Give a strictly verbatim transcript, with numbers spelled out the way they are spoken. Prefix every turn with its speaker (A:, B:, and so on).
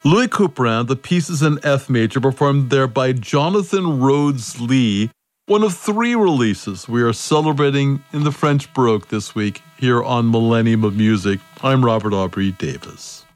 A: Louis Couperin, the piece is in F major, performed there by Jonathan Rhodes Lee, one of three releases we are celebrating in the French Baroque this week here on Millennium of Music. I'm Robert Aubrey Davis.